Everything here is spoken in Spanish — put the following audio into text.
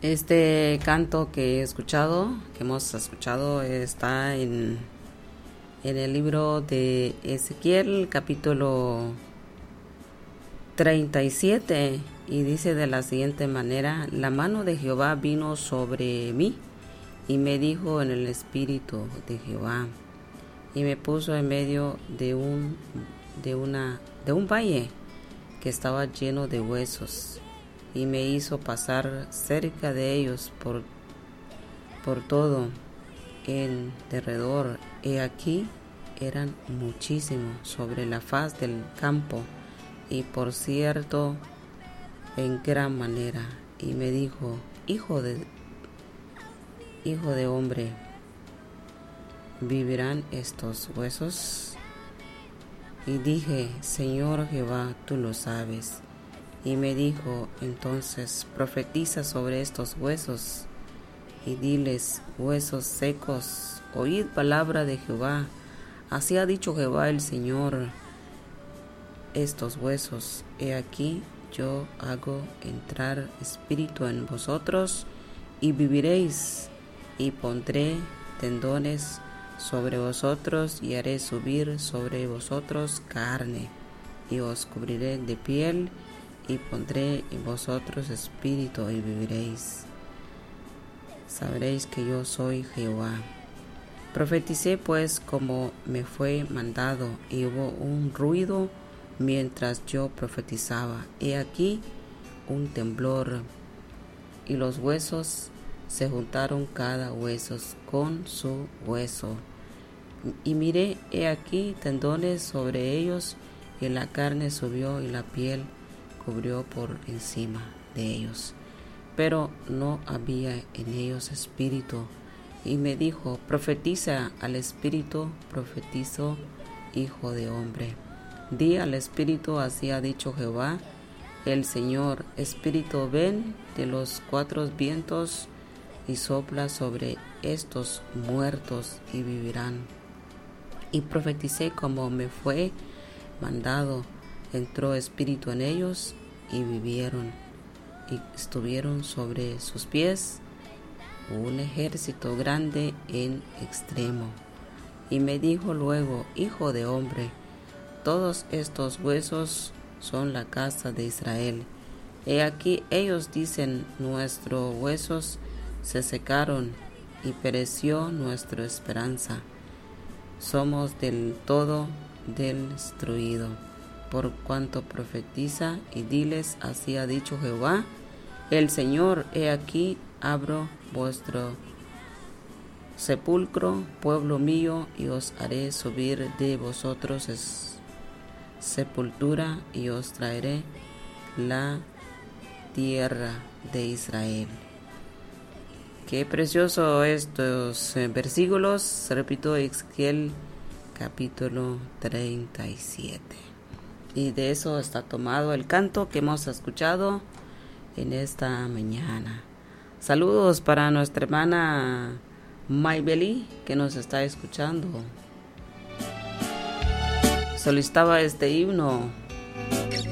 Este canto que hemos escuchado, está en el libro de Ezequiel, capítulo 37, y dice de la siguiente manera: la mano de Jehová vino sobre mí, y me dijo en el espíritu de Jehová, y me puso en medio de un valle que estaba lleno de huesos, y me hizo pasar cerca de ellos por todo en derredor. He aquí eran muchísimos sobre la faz del campo, y por cierto en gran manera. Y me dijo: hijo de hombre, ¿vivirán estos huesos? Y dije: Señor Jehová, tú lo sabes. Y me dijo entonces: profetiza sobre estos huesos, y diles: huesos secos, oíd palabra de Jehová. Así ha dicho Jehová el Señor: estos huesos, he aquí yo hago entrar espíritu en vosotros, y viviréis, y pondré tendones sobre vosotros, y haré subir sobre vosotros carne, y os cubriré de piel, y pondré en vosotros espíritu, y viviréis. Sabréis que yo soy Jehová. Profeticé pues como me fue mandado, y hubo un ruido mientras yo profetizaba. He aquí un temblor, y los huesos se juntaron cada hueso con su hueso. Y miré, he aquí tendones sobre ellos, y la carne subió, y la piel cubrió por encima de ellos, pero no había en ellos espíritu. Y me dijo: profetiza al espíritu, profetizo, hijo de hombre. Di al espíritu: así ha dicho Jehová el Señor, espíritu, ven de los cuatro vientos, y sopla sobre estos muertos, y vivirán. Y profeticé como me fue mandado. Entró espíritu en ellos, y vivieron, y estuvieron sobre sus pies un ejército grande en extremo. Y me dijo luego: hijo de hombre, todos estos huesos son la casa de Israel. He aquí ellos dicen: nuestros huesos se secaron, y pereció nuestra esperanza. Somos del todo destruido. Por cuanto profetiza, y diles: así ha dicho Jehová el Señor: he aquí abro vuestro sepulcro, pueblo mío, y os haré subir de vosotros sepultura, y os traeré la tierra de Israel. Qué precioso estos versículos. Repito, Ezequiel capítulo 37. Y de eso está tomado el canto que hemos escuchado en esta mañana. Saludos para nuestra hermana Maybeli, que nos está escuchando. Solicitaba este himno.